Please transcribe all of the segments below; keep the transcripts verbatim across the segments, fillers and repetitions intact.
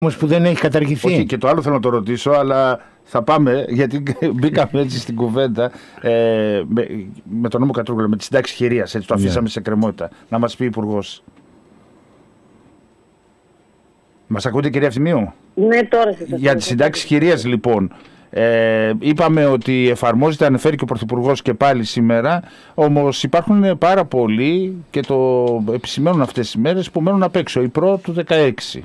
όμως που δεν έχει καταργηθεί. Όχι, και το άλλο θέλω να το ρωτήσω, αλλά θα πάμε, γιατί μπήκαμε έτσι στην κουβέντα ε, με, με τον νόμο Κατρούγκαλο, με τη συντάξη χειρίας, έτσι το αφήσαμε yeah. σε κρεμότητα. Να μας πει ο Υπουργός. Μας ακούτε, κυρία Ευθυμίου? Ναι, τώρα σας ακούω. Για τη συντάξη χειρίας, λοιπόν. Ε, είπαμε ότι εφαρμόζεται, ανεφέρει και ο Πρωθυπουργός και πάλι σήμερα, όμως υπάρχουν πάρα πολλοί και το επισημαίνουν αυτές τις μέρες που μένουν απ' έξω. Η ΠΡΟ του δεκαέξι.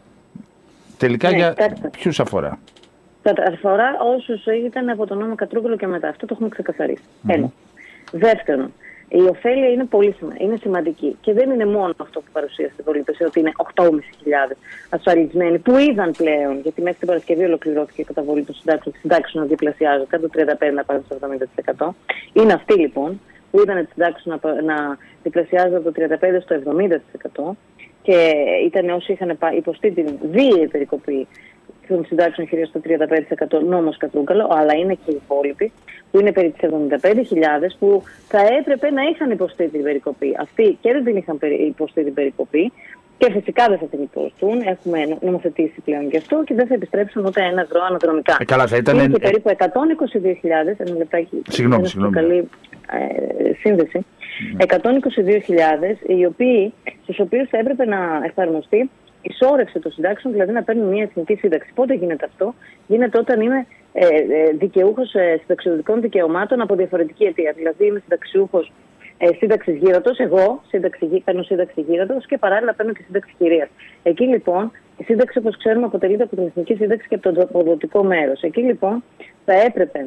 Τελικά ναι, για κάτω. Ποιους αφορά? Αφορά όσους ήταν από τον νόμο Κατρούγκαλο και μετά. Αυτό το έχουμε ξεκαθαρίσει. Mm-hmm. Ένα. Δεύτερον, η ωφέλεια είναι πολύ σημαντική, είναι σημαντική. Και δεν είναι μόνο αυτό που παρουσίασε την πολίτευση, ότι είναι οκτώ χιλιάδες πεντακόσιοι ασφαλισμένοι που είδαν πλέον, γιατί μέχρι την Παρασκευή ολοκληρώθηκε η καταβολή των συντάξεων, συντάξεων να διπλασιάζονται, το τριάντα πέντε να πάρουν στο εβδομήντα τοις εκατό. Είναι αυτοί λοιπόν που είδαν τις συντάξεις να, να διπλασιάζονται από το τριάντα πέντε στο εβδομήντα τοις εκατό και ήταν όσοι είχαν υποστεί την βίαιη περικοπή των συντάξεων χειρίας στο τριάντα πέντε τοις εκατό νόμος Κατρούγκαλο, αλλά είναι και οι υπόλοιποι, που είναι περί τις εβδομήντα πέντε χιλιάδες, που θα έπρεπε να είχαν υποστεί την περικοπή. Αυτοί και δεν την είχαν υποστεί την περικοπή και φυσικά δεν θα την υποστούν. Έχουμε νομοθετήσει πλέον γι' αυτό και δεν θα επιστρέψουν ούτε ένα ευρώ αναδρομικά. Ε, καλά, θα ήταν... Είναι και περίπου εκατόν είκοσι δύο χιλιάδες, ένα λεπτάκι, συγγνώμη, συγγνώμη. Καλή ε, σύνδεση, mm. εκατόν είκοσι δύο χιλιάδες, οι οποίοι, στους οποίους θα έπρεπε να εφαρμοστεί η σώρευση των συντάξεων, δηλαδή να παίρνουν μια εθνική σύνταξη. Πότε γίνεται αυτό? Γίνεται όταν είμαι ε, ε, δικαιούχος ε, συνταξιοδοτικών δικαιωμάτων από διαφορετική αιτία. Δηλαδή είμαι συνταξιούχος ε, σύνταξης γύρατος, εγώ σύνταξη, παίρνω σύνταξη γύρατος και παράλληλα παίρνω και σύνταξη χειρίας. Εκεί λοιπόν η σύνταξη, όπως ξέρουμε, αποτελείται από την εθνική σύνταξη και από το αποδοτικό μέρος. Εκεί λοιπόν θα έπρεπε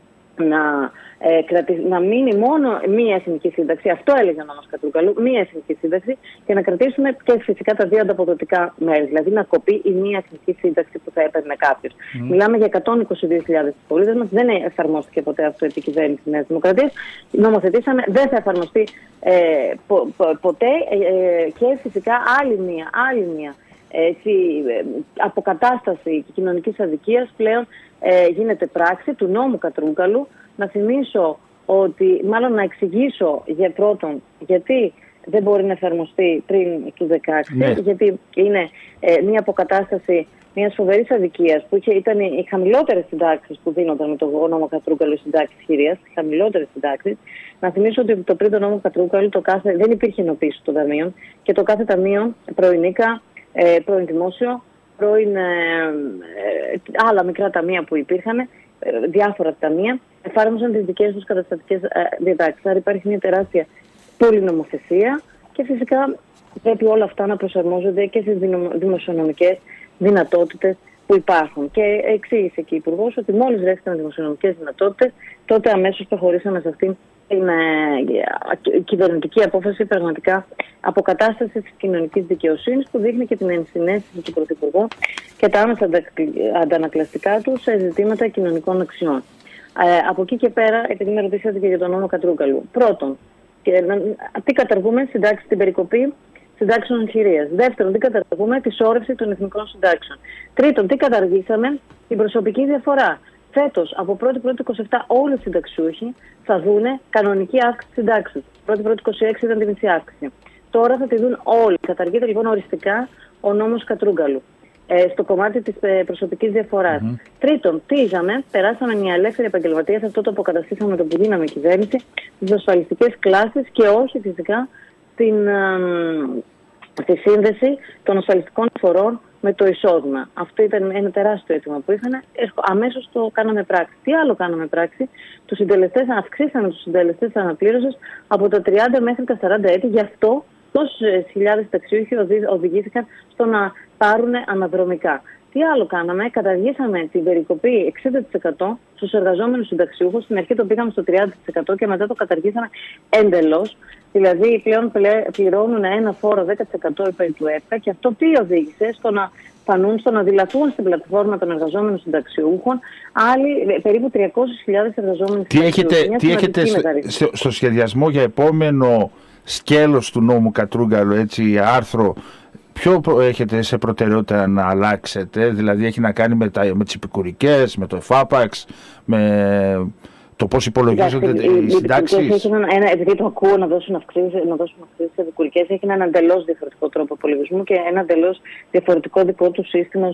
να, ε, κρατη... να μείνει μόνο μία εθνική σύνταξη, αυτό έλεγε ο νόμος Κατρούγκαλου, μία εθνική σύνταξη, και να κρατήσουμε και φυσικά τα δύο ανταποδοτικά μέρη, δηλαδή να κοπεί η μία εθνική σύνταξη που θα έπαιρνε κάποιος. Mm. Μιλάμε για εκατόν είκοσι δύο χιλιάδες πολίτες μας, δεν εφαρμόστηκε ποτέ αυτό η κυβέρνηση της Νέας Δημοκρατίας. Νομοθετήσαμε, δεν θα εφαρμοστεί ε, πο, πο, ποτέ ε, και φυσικά άλλη μία, άλλη μία έτσι, αποκατάσταση κοινωνικής αδικίας πλέον ε, γίνεται πράξη του νόμου Κατρούγκαλου. Να θυμίσω ότι, μάλλον να εξηγήσω για πρώτον γιατί δεν μπορεί να εφαρμοστεί πριν του δεκαέξι, ναι. γιατί είναι ε, μια αποκατάσταση μιας φοβερής αδικίας που είχε, ήταν οι χαμηλότερες συντάξεις που δίνονταν με το νόμο Κατρούγκαλου, οι συντάξεις χειρίας, οι χαμηλότερες συντάξεις. Να θυμίσω ότι το πριν το νόμο Κατρούγκαλου το κάθε, δεν υπήρχε ενοποίηση των ταμείων και το κάθε ταμείο πρωινίκα, ε, πρώην δημόσιο, πρώην ε, ε, άλλα μικρά ταμεία που υπήρχαν, ε, διάφορα ταμεία, εφάρμοσαν τις δικές τους καταστατικές ε, διατάξεις. Άρα υπάρχει μια τεράστια πολυνομοθεσία και φυσικά πρέπει όλα αυτά να προσαρμόζονται και στις δημοσιονομικές δυνατότητες που υπάρχουν. Και εξήγησε και η Υπουργός ότι μόλις ρέστηκαν δημοσιονομικές δυνατότητες, τότε αμέσως προχωρήσαμε σε αυτήν την ε, κυβερνητική απόφαση πραγματικά αποκατάσταση της κοινωνικής δικαιοσύνης, που δείχνει και την ενσυναίσθηση του Πρωθυπουργού και τα άμεσα αντανακλαστικά του σε ζητήματα κοινωνικών αξιών. Ε, από εκεί και πέρα, επειδή με ρωτήσατε και για τον νόμο Κατρούγκαλου. Πρώτον, και, τι καταργούμε? Συντάξεις, την περικοπή συντάξεων χειρίας. Δεύτερον, τι καταργούμε? Τη σώρευση των εθνικών συντάξεων. Τρίτον, τι καταργήσαμε? Την προσωπική διαφορά. Φέτος, από πρώτη πρώτη είκοσι επτά, όλοι οι συνταξιούχοι θα δούνε κανονική αύξηση συντάξεων. πρώτη πρώτη είκοσι έξι ήταν την μισή αύξηση. Τώρα θα τη δουν όλοι. Καταργείται λοιπόν οριστικά ο νόμος Κατρούγκαλου ε, στο κομμάτι της ε, προσωπικής διαφοράς. Mm-hmm. Τρίτον, τι είχαμε? Περάσαμε μια ελεύθερη επαγγελματία, σε αυτό το αποκαταστήσαμε το που γίναμε κυβέρνηση, στις ασφαλιστικές κλάσεις και όχι φυσικά την, ε, τη σύνδεση των ασφαλιστικών φορών με το εισόδημα. Αυτό ήταν ένα τεράστιο αίτημα που είχαν. Αμέσως το κάναμε πράξη. Τι άλλο κάναμε πράξη? Τους συντελεστές, αυξήσαμε τους συντελεστές αναπλήρωσης από τα τριάντα μέχρι τα σαράντα έτη. Γι' αυτό τόσες χιλιάδες ταξιούχοι οδηγήθηκαν στο να πάρουν αναδρομικά. Τι άλλο κάναμε? Καταργήσαμε την περικοπή εξήντα τοις εκατό στους εργαζόμενους συνταξιούχους. Στην αρχή το πήγαμε στο τριάντα τοις εκατό και μετά το καταργήσαμε εντελώς. Δηλαδή πλέον πληρώνουν ένα φόρο δέκα τοις εκατό υπέρ του ΕΠΚΑ, και αυτό τι οδήγησε? Στο να φανούν, στο να δηλαθούν στην πλατφόρμα των εργαζόμενων συνταξιούχων άλλοι περίπου τριακόσιες χιλιάδες εργαζόμενοι συνταξιούχοι. Τι έχετε, τι έχετε στο, στο σχεδιασμό για επόμενο σκέλος του νόμου Κατρούγκαλου, έτσι, άρθρο? Ποιο έχετε σε προτεραιότητα να αλλάξετε? Δηλαδή έχει να κάνει με, τα, με τις επικουρικές, με το εφάπαξ, με το πώς υπολογίζονται οι συντάξεις? Επειδή το ακούω να δώσουν αυξήσεις σε επικουρικές, έχει ένα εντελώς διαφορετικό τρόπο υπολογισμού και ένα εντελώς διαφορετικό δικό του σύστημα